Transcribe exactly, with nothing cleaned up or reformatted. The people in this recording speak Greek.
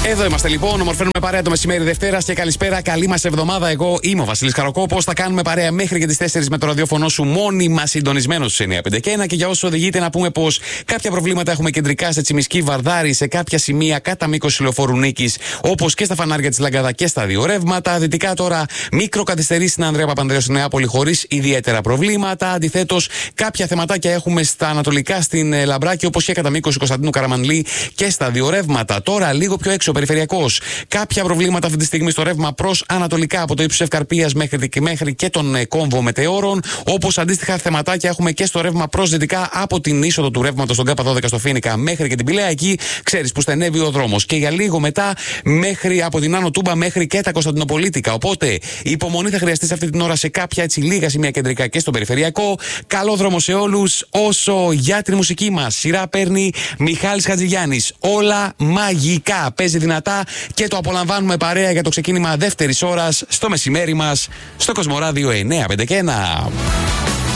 Εδώ είμαστε λοιπόν, ομορφαίνουμε παρέα το μεσημέρι Δευτέρα και καλησπέρα, καλή μας εβδομάδα. Εγώ είμαι ο Βασίλης Καροκόπος. Θα κάνουμε παρέα μέχρι και τις τέσσερις με το ραδιόφωνο σου, μόνιμα συντονισμένος στους εννιά πέντε και ένα. Και για όσους οδηγείτε, να πούμε πως κάποια προβλήματα έχουμε κεντρικά σε Τσιμισκή, Βαρδάρη, σε κάποια σημεία κατά μήκος ηλιοφόρου Νίκης, όπως και στα φανάρια της Λαγκαδά και στα δύο ρεύματα. Δυτικά τώρα μικροκαθυστερήσεις στην Ανδρέα Παπανδρέου στη Νεάπολη χωρίς ιδιαίτερα προβλήματα. Αντιθέτως, κάποια θεματάκια έχουμε στα ανατολικά στην Λαμπράκη, όπως και κατά μήκος Κωνσταντίνου Καραμανλή και στα δύο ρεύματα. Τώρα λίγο πιο έξω. Περιφερειακός. Κάποια προβλήματα αυτή τη στιγμή στο ρεύμα προς ανατολικά από το ύψος Ευκαρπίας μέχρι, μέχρι και τον ε, κόμβο Μετεώρων. Όπως αντίστοιχα θεματάκια έχουμε και στο ρεύμα προς δυτικά από την είσοδο του ρεύματος στον ΚΑΠΑ δώδεκα στο Φοίνικα μέχρι και την Πηλαία. Εκεί ξέρεις που στενεύει ο δρόμος. Και για λίγο μετά μέχρι από την Άνω Τούμπα μέχρι και τα Κωνσταντινοπολίτικα. Οπότε υπομονή θα χρειαστεί σε αυτή την ώρα σε κάποια έτσι λίγα σημεία κεντρικά και στον περιφερειακό. Καλό δρόμο σε όλους. Όσο για τη μουσική μας σειρά παίρνει Μιχάλης Χατζηγιάννης. Όλα μαγικά. Παίζει δυνατά και το απολαμβάνουμε παρέα για το ξεκίνημα δεύτερης ώρας στο μεσημέρι μας στο Κοσμοράδιο εννιά πέντε και ένα.